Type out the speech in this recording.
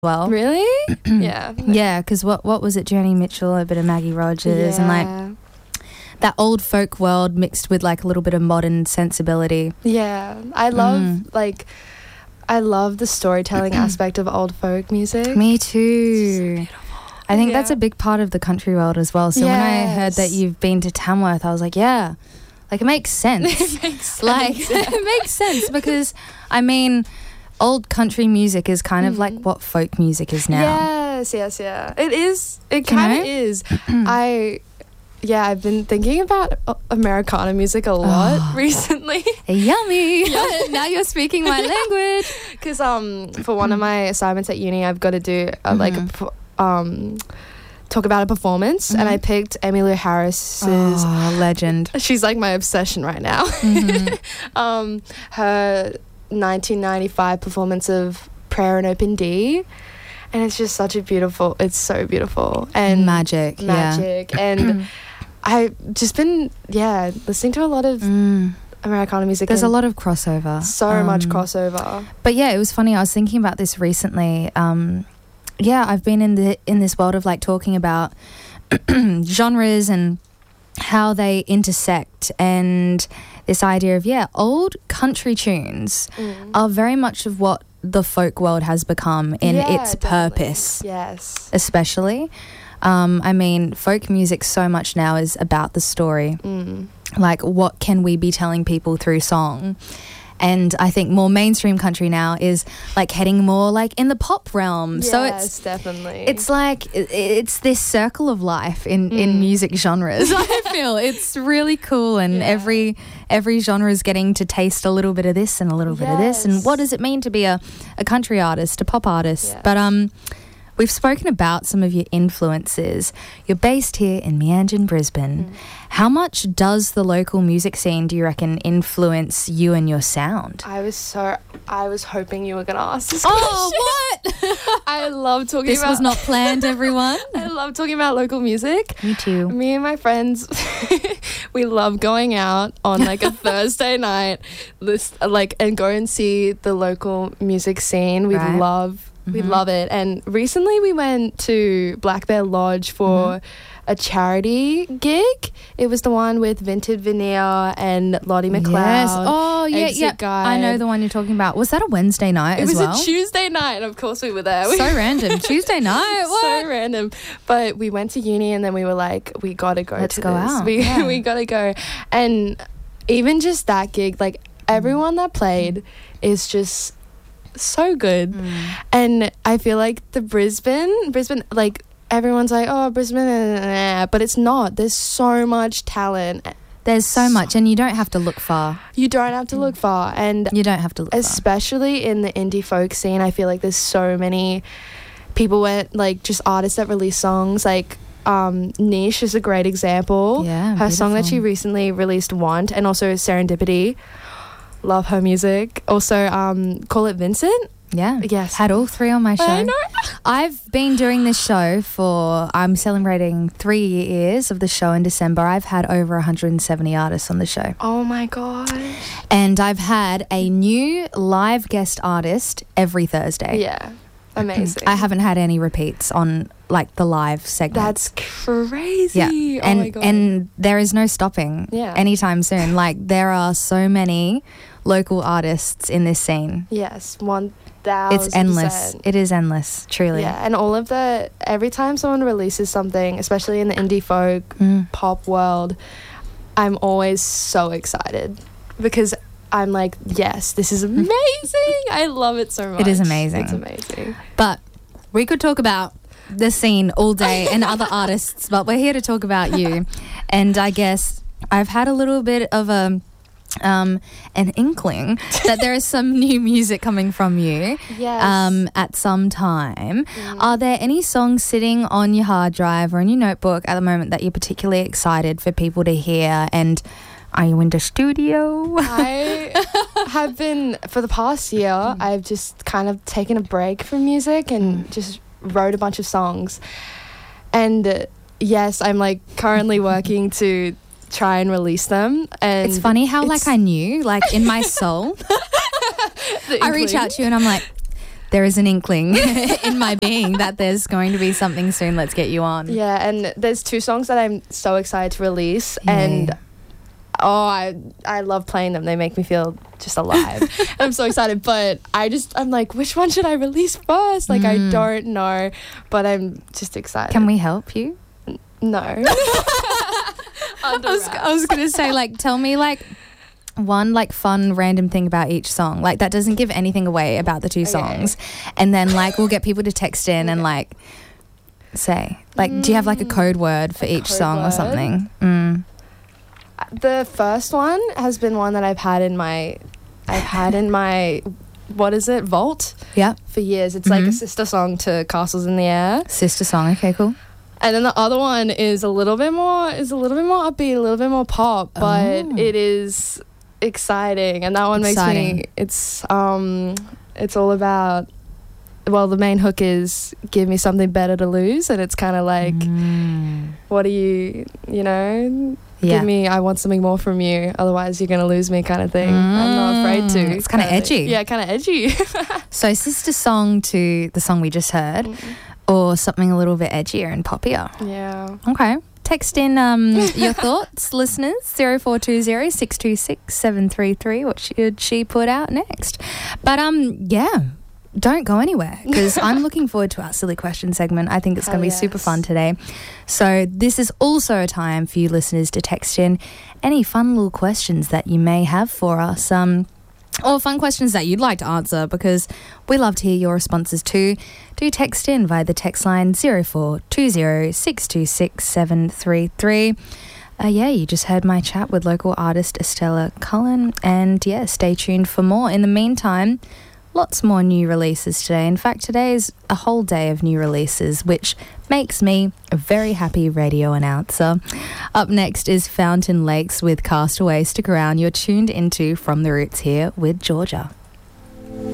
well. Really? Yeah. Yeah, because what was it? Joni Mitchell, a bit of Maggie Rogers, and like that old folk world mixed with like a little bit of modern sensibility. Yeah, I love I love the storytelling aspect of old folk music. Me too. I think that's a big part of the country world as well. So when I heard that you've been to Tamworth, I was like, yeah, like it makes sense. It makes sense. Like it makes sense because I mean, old country music is kind of like what folk music is now. Yes, yeah. It is. It kind of is. I've been thinking about Americana music a lot recently. Yummy. Now you're speaking my language. Because for one of my assignments at uni, I've got to do talk about a performance, and I picked Emmylou Harris's legend. She's like my obsession right now. Her 1995 performance of Prayer in Open D, and it's just such a beautiful. It's so beautiful and magic, and I've just been listening to a lot of Americana music. There's a lot of crossover, so much crossover. But yeah, it was funny. I was thinking about this recently. I've been in this world of like talking about genres and how they intersect, and this idea of old country tunes are very much of what the folk world has become in its purpose. Yes, especially. I mean, folk music so much now is about the story. Like, what can we be telling people through song? And I think more mainstream country now is like heading more like in the pop realm. Yes, so it's definitely. It's like it's this circle of life in music genres. I feel it's really cool, and every genre is getting to taste a little bit of this and a little bit of this. And what does it mean to be a country artist, a pop artist? Yeah. But we've spoken about some of your influences. You're based here in Meanjin, Brisbane. How much does the local music scene, do you reckon, influence you and your sound? I was hoping you were going to ask this question. Oh, what? I love talking This was not planned, everyone. I love talking about local music. Me too. Me and my friends, we love going out on like a Thursday night, and go and see the local music scene. We love it. And recently we went to Black Bear Lodge for a charity gig. It was the one with Vinted Veneer and Lottie McLeod. Yes. Oh, Exit Guide. I know the one you're talking about. Was that a Wednesday night as well? It was a Tuesday night, and of course we were there. So random. Tuesday night? What? So random. But we went to uni, and then we were like, we got to go Let's to go this. out. We got to go. And even just that gig, like everyone that played is just so good. And I feel like the Brisbane, like everyone's like, oh, Brisbane, but it's not. There's so much talent. There's so much, and you don't have to look far. You don't have to look far. And you don't have to look especially in the indie folk scene, I feel like there's so many people like just artists that release songs. Like Niche is a great example. Yeah, her song that she recently released, Want, and also Serendipity. Love her music. Also, Call It Vincent. Yeah. Yes. Had all three on my show. I know. I've been doing this show I'm celebrating 3 years of the show in December. I've had over 170 artists on the show. Oh my gosh. And I've had a new live guest artist every Thursday. Yeah. Amazing. I haven't had any repeats on like the live segments. That's crazy. Yeah. Oh my God. And there is no stopping anytime soon. Like there are so many local artists in this scene. Yes, 1000%. It's endless. It is endless, truly. Yeah, and every time someone releases something, especially in the indie folk pop world, I'm always so excited because I'm like, yes, this is amazing. I love it so much. It is amazing. It's amazing. But we could talk about the scene all day and other artists, but we're here to talk about you. And I guess I've had a little bit of an inkling that there is some new music coming from you at some time. Are there any songs sitting on your hard drive or in your notebook at the moment that you're particularly excited for people to hear? And are you in the studio? I have been, for the past year, I've just kind of taken a break from music and just wrote a bunch of songs. And yes, I'm like currently working to try and release them. And it's funny how like I knew, like in my soul, I reach out to you and I'm like, there is an inkling in my being that there's going to be something soon. Let's get you on. Yeah, and there's 2 songs that I'm so excited to release, and I love playing them. They make me feel just alive. I'm so excited, but I'm like, which one should I release first? Like, I don't know, but I'm just excited. Can we help you? No. I was going to say, like, tell me, like, one, like, fun random thing about each song. Like, that doesn't give anything away about the 2 songs. And then, like, we'll get people to text in and, like, say. Like, do you have, like, a code word for each song or something? The first one has been one that I've had in my what is it, vault? Yeah. For years. It's like a sister song to Castles in the Air. Sister song, okay, cool. And then the other one is a little bit more upbeat, a little bit more pop, but it is exciting, and that one makes me. It's all about. Well, the main hook is give me something better to lose, and it's kind of like, what do you know? Give me, I want something more from you, otherwise you're going to lose me kind of thing. I'm not afraid to. It's kind of edgy. Yeah, kind of edgy. So sister song to the song we just heard, or something a little bit edgier and poppier. Yeah. Okay. Text in your thoughts, listeners, 0420 626 733. What should she put out next? But don't go anywhere, because I'm looking forward to our silly question segment. I think it's going to be super fun today. So this is also a time for you listeners to text in any fun little questions that you may have for us, or fun questions that you'd like to answer, because we love to hear your responses too. Do text in via the text line 0420 626 733. You just heard my chat with local artist Estella Cullen, and stay tuned for more. In the meantime, lots more new releases today. In fact, today is a whole day of new releases, which makes me a very happy radio announcer. Up next is Fountain Lakes with Castaway. Stick around. You're tuned into From the Roots here with Georgia.